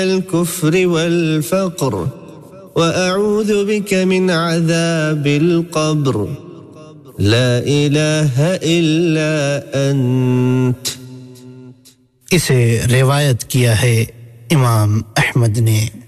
الكفر والفقر وأعوذ بك من عذاب القبر لا إله إلا أنت। इसे रिवायत किया है इमाम अहमद ने।